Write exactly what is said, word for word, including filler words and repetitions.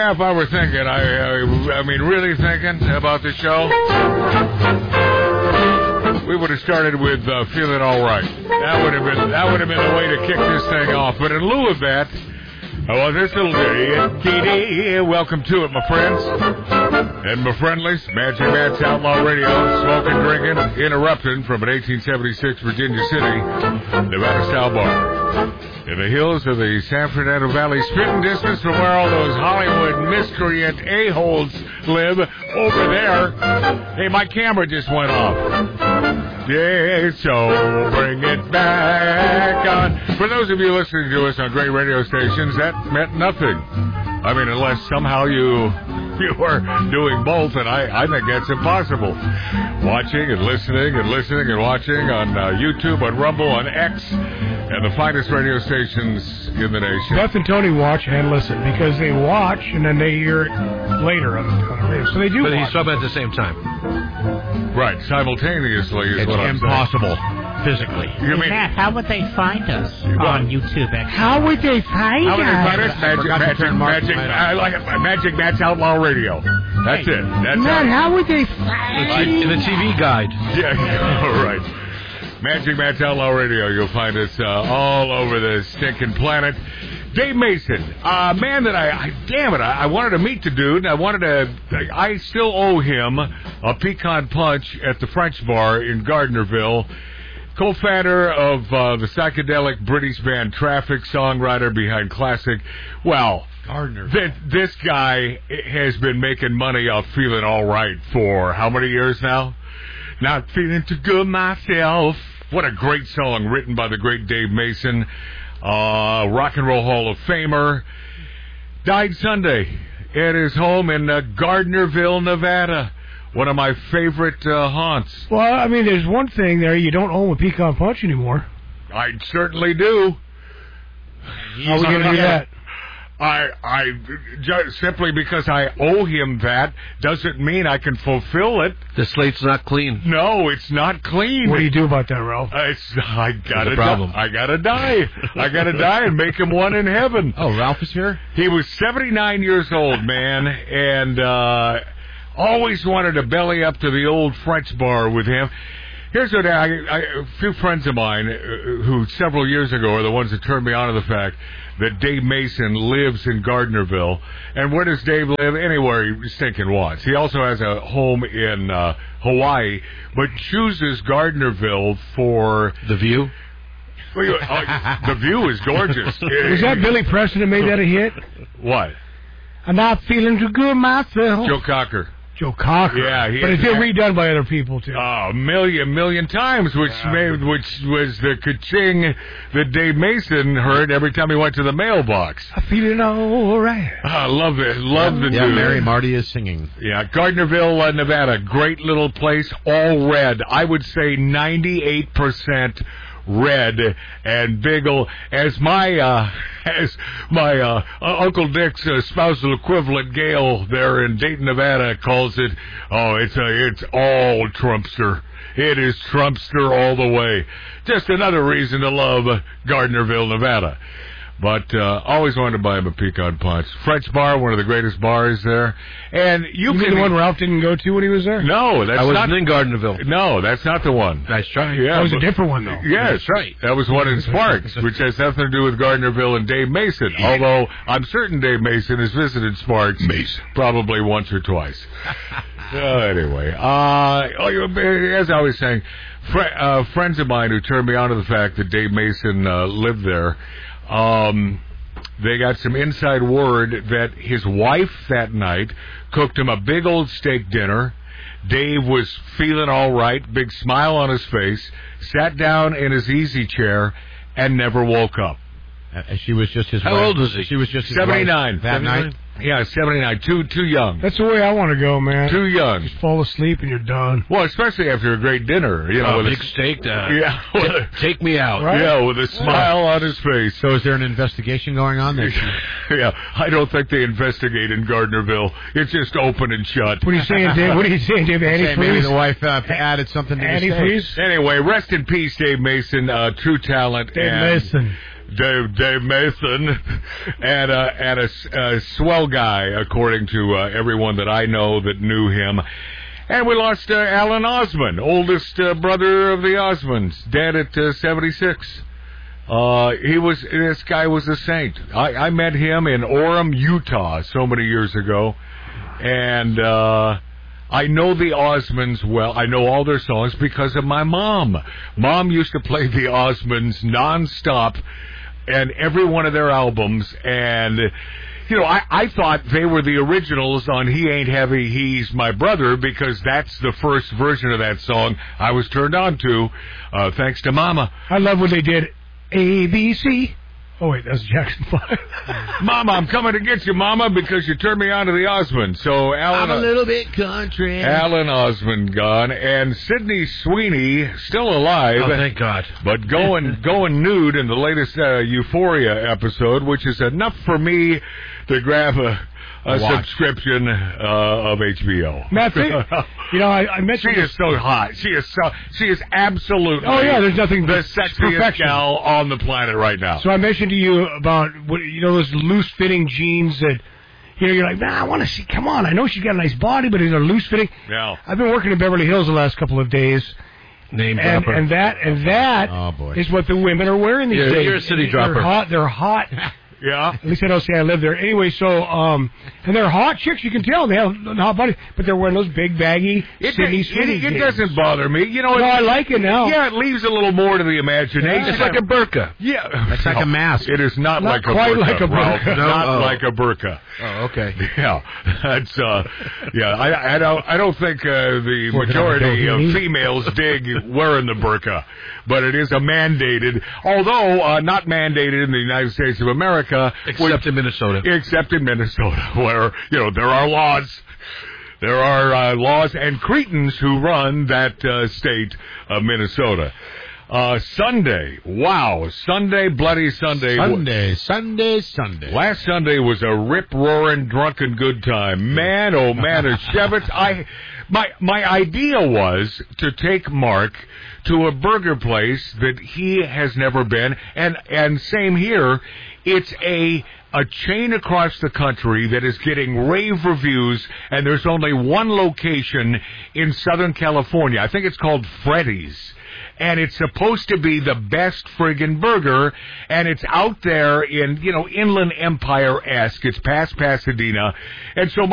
yeah, if I were thinking, I, I, I mean, really thinking about the show, we would have started with uh, Feeling All Right. That would have been that would have been the way to kick this thing off. But in lieu of that, I want this little ditty. Welcome to it, my friends and my friendlies. Magic Matt's Outlaw Radio, smoking, drinking, interrupting from an eighteen seventy-six Virginia City, Nevada style bar. In the hills of the San Fernando Valley, spitting distance from where all those Hollywood miscreant a-holes live, over there. Hey, my camera just went off. Yeah, so bring it back on. For those of you listening to us on great radio stations, that meant nothing. I mean, unless somehow you you are doing both, and I, I think that's impossible. Watching and listening and listening and watching on uh, YouTube, on Rumble, on X, and the finest radio stations in the nation. Beth and Tony watch and listen because they watch and then they hear it later on the radio. So they do But watch. he's subbing at the same time. Right, simultaneously is it's what I'm impossible physically. You mean, Matt, how would they find us on YouTube? How would they find how would they find us? I Magic, forgot to magic, turn Mark's magic, light on. I like it. Magic Matt's Outlaw Radio. That's it. That's Man, how. how would they find In the T V guide. Yeah, all right. Magic Matt's Outlaw Radio. You'll find us uh, all over the stinking planet. Dave Mason, uh, man that I, I damn it, I, I wanted to meet the dude. I wanted to, I still owe him a pecan punch at the French Bar in Gardnerville. Co-founder of uh, the psychedelic British band Traffic, songwriter behind classic, well, Gardner. th- this guy has been making money off Feeling All Right for how many years now? Not feeling too good myself. What a great song written by the great Dave Mason. Uh, Rock and Roll Hall of Famer. Died Sunday at his home in uh, Gardnerville, Nevada. One of my favorite uh, haunts. Well, I mean, there's one thing there. You don't own a pecan punch anymore. I certainly do. How are we going to do that? I, I, just simply because I owe him that doesn't mean I can fulfill it. The slate's not clean. No, it's not clean. What do you do about that, Ralph? Uh, it's, I gotta problem. die. I gotta die. I gotta die and make him one in heaven. Oh, Ralph is here? He was seventy-nine years old, man, and uh, always wanted to belly up to the old French Bar with him. Here's what I, I, a few friends of mine uh, who several years ago are the ones that turned me on to the fact that Dave Mason lives in Gardnerville. And where does Dave live? Anywhere he stinking wants. He also has a home in uh, Hawaii, but chooses Gardnerville for The view? Well, uh, the view is gorgeous. Was that Billy Preston that made that a hit? What? I'm not feeling too good myself. Joe Cocker. Joe Cocker. Yeah, he but it's is- been redone by other people too. Oh, a million, million times, which made, which was the ka-ching that Dave Mason heard every time he went to the mailbox. I'm feeling all right. Oh, I love it. Love the Yeah, dude. Mary Marty is singing. Yeah, Gardnerville, uh, Nevada. Great little place, all red. I would say ninety-eight percent red and big ol', as my uh, as my uh, Uncle Dick's uh, spousal equivalent Gail there in Dayton, Nevada calls it. Oh, it's a it's all Trumpster. It is Trumpster all the way. Just another reason to love Gardnerville, Nevada. But uh, always wanted to buy him a pecan punch. French Bar, one of the greatest bars there. And you, You mean can the one Ralph didn't go to when he was there? No, that's I was not in Gardnerville. No, that's not the one. Nice try. Yeah, That was a but- different one, though. Yes, That's right. That was one in Sparks, which has nothing to do with Gardnerville and Dave Mason. Although I'm certain Dave Mason has visited Sparks Mason. probably once or twice. uh, anyway, uh, oh, you- as I was saying, fr- uh, friends of mine who turned me on to the fact that Dave Mason uh, lived there, um, they got some inside word that his wife that night cooked him a big old steak dinner. Dave was feeling all right, big smile on his face, sat down in his easy chair, and never woke up. Uh, she was just his How wife. old was he? She was just his seventy-nine. wife that seventy-nine? night. Yeah, seventy-nine. Too too young. That's the way I want to go, man. Too young. Just fall asleep and you're done. Well, especially after a great dinner, you know, Oh, with big a, steak. Uh, yeah, with a- Take me out. Right? yeah, with a smile on his face. So is there an investigation going on there? Yeah, I don't think they investigate in Gardnerville. It's just open and shut. What are you saying, Dave? What are you saying, Dave? Say maybe Antifreeze? the wife uh, added something to the steak. Antifreeze? Anyway, rest in peace, Dave Mason, uh, true talent. Dave and Mason. Dave Dave Mason, and uh, and a, a swell guy, according to uh, everyone that I know that knew him. And we lost uh, Alan Osmond, oldest uh, brother of the Osmonds, dead at uh, seventy-six. Uh, he was this guy was a saint. I, I met him in Orem, Utah, so many years ago, and uh, I know the Osmonds well. I know all their songs because of my mom. Mom used to play the Osmonds nonstop, and every one of their albums, and. You know, I, I thought they were the originals on He Ain't Heavy, He's My Brother, because that's the first version of that song I was turned on to, uh, thanks to Mama. I love when they did A B C. Oh, wait, that's Jackson five. Mama, I'm coming to get you, Mama, because you turned me on to the Osmond. So Alan, I'm a little bit country. Alan Osmond gone, and Sydney Sweeney still alive. Oh, thank God. But going going nude in the latest uh, Euphoria episode, which is enough for me to grab a, a subscription uh, of H B O. Matt, you know, I, I mentioned she is so hot. She is so. She is absolutely. Oh yeah, there's nothing the but sexiest perfection. gal on the planet right now. So I mentioned to you about what, you know, those loose fitting jeans that. You know, you're like, nah, I want to see. Come on, I know she's got a nice body, but they're loose fitting. Yeah. I've been working in Beverly Hills the last couple of days. Name and, dropper. and that and that oh, boy. is what the women are wearing these you're, days. You're a city dropper. They're hot. They're hot. Yeah. At least I don't say I live there. Anyway, so, um, and they're hot chicks. You can tell they have hot bodies, but they're wearing those big baggy It, Sydney it, Sweeney it, it jeans. doesn't bother me. You know, No, it, I like it now. Yeah, it leaves a little more to the imagination. Yeah. It's like a burqa. Yeah. It's like a mask. It is not, Not like a quite burqa. like a burqa. Ralph, No. Not Oh. like a burqa. Oh, okay. Yeah, that's uh, yeah. I, I don't I don't think uh, the Working majority on of the females dig wearing the burqa, but it is a mandated, although uh, not mandated in the United States of America, Except which, in Minnesota. except in Minnesota, where you know there are laws. There are uh, laws and cretins who run that uh, state of Minnesota. Uh, Sunday, wow, Sunday, Bloody Sunday. Sunday, Sunday, Sunday. Last Sunday was a rip-roaring, drunken good time. Man, oh man, a Shevitz. I, my, my idea was to take Mark to a burger place that he has never been, and, and same here, it's a, a chain across the country that is getting rave reviews, and there's only one location in Southern California. I think it's called Freddy's. And it's supposed to be the best friggin' burger, and it's out there in, you know, Inland Empire-esque. It's past Pasadena. And so